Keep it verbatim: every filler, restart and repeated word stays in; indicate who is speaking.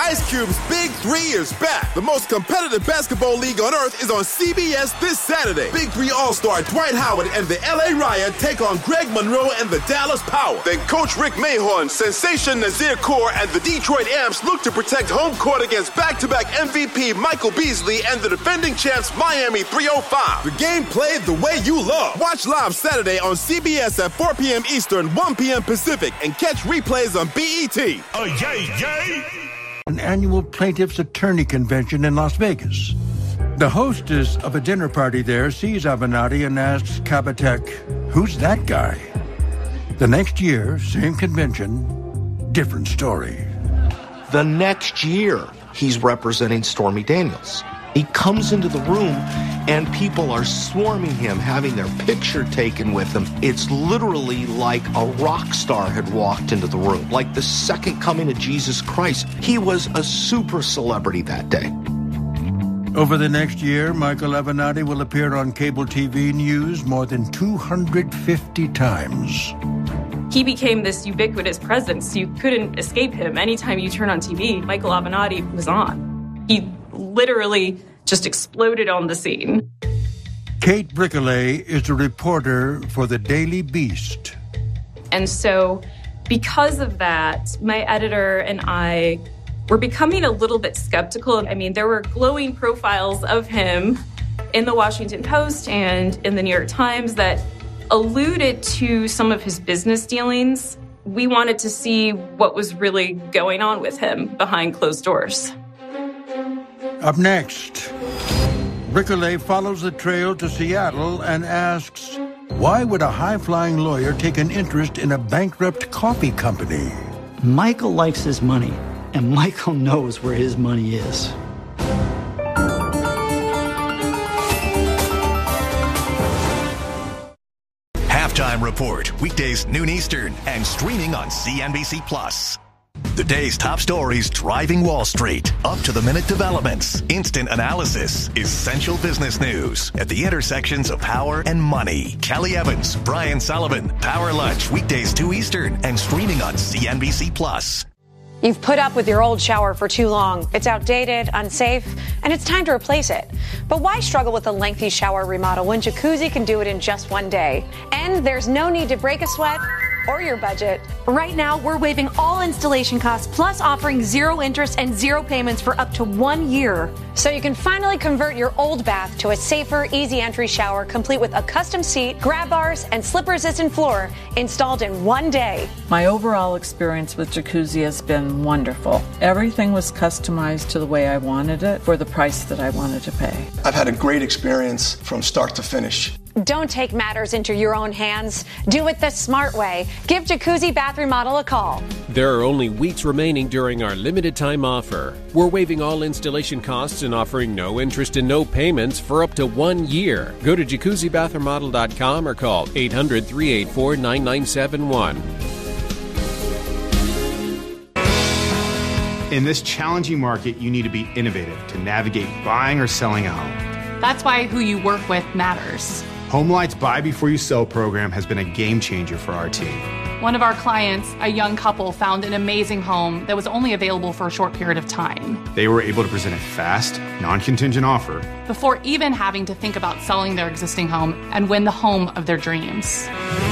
Speaker 1: Ice Cube's Big Three is back. The most competitive basketball league on earth is on C B S this Saturday. Big Three All-Star Dwight Howard and the L A Riot take on Greg Monroe and the Dallas Power. Then Coach Rick Mahorn, Sensation Nazir Kaur, and the Detroit Amps look to protect home court against back-to-back M V P Michael Beasley and the defending champs Miami three oh five. The game played the way you love. Watch live Saturday on C B S at four p.m. Eastern, one p.m. Pacific, and catch replays on B E T.
Speaker 2: Oh, yay, yay!
Speaker 3: An annual plaintiff's attorney convention in Las Vegas. The hostess of a dinner party there sees Avenatti and asks Kabatek, who's that guy? The next year, same convention, different story.
Speaker 4: The next year, he's representing Stormy Daniels. He comes into the room and people are swarming him, having their picture taken with him. It's literally like a rock star had walked into the room, like the second coming of Jesus Christ. He was a super celebrity that day.
Speaker 3: Over the next year, Michael Avenatti will appear on cable T V news more than two hundred fifty times.
Speaker 5: He became this ubiquitous presence. You couldn't escape him. Anytime you turn on T V, Michael Avenatti was on. He literally just exploded on the scene.
Speaker 3: Kate Brickley is a reporter for the Daily Beast.
Speaker 5: And so because of that, my editor and I were becoming a little bit skeptical. I mean, there were glowing profiles of him in the Washington Post and in the New York Times that alluded to some of his business dealings. We wanted to see what was really going on with him behind closed doors.
Speaker 3: Up next, Brickley follows the trail to Seattle and asks, why would a high-flying lawyer take an interest in a bankrupt coffee company?
Speaker 6: Michael likes his money, and Michael knows where his money is.
Speaker 2: Halftime Report, weekdays noon Eastern, and streaming on C N B C Plus. The day's top stories driving Wall Street. Up-to-the-minute developments, instant analysis, essential business news at the intersections of power and money. Kelly Evans, Brian Sullivan, Power Lunch, weekdays two Eastern, and streaming on C N B C Plus.
Speaker 7: You've put up with your old shower for too long. It's outdated, unsafe, and it's time to replace it. But why struggle with a lengthy shower remodel when Jacuzzi can do it in just one day? And there's no need to break a sweat or your budget.
Speaker 8: Right now, we're waiving all installation costs, plus offering zero interest and zero payments for up to one year.
Speaker 7: So you can finally convert your old bath to a safer, easy entry shower, complete with a custom seat, grab bars, and slip-resistant floor installed in one day.
Speaker 9: My overall experience with Jacuzzi has been wonderful. Everything was customized to the way I wanted it for the price that I wanted to pay.
Speaker 10: I've had a great experience from start to finish.
Speaker 7: Don't take matters into your own hands. Do it the smart way. Give Jacuzzi Bath Remodel a call.
Speaker 11: There are only weeks remaining during our limited time offer. We're waiving all installation costs and offering no interest and no payments for up to one year. Go to jacuzzi bath remodel dot com or call eight hundred, three eight four, nine nine seven one.
Speaker 12: In this challenging market, you need to be innovative to navigate buying or selling a home.
Speaker 13: That's why who you work with matters.
Speaker 12: HomeLight's Buy Before You Sell program has been a game changer for our team.
Speaker 13: One of our clients, a young couple, found an amazing home that was only available for a short period of time.
Speaker 12: They were able to present a fast, non-contingent offer
Speaker 13: before even having to think about selling their existing home and win the home of their dreams.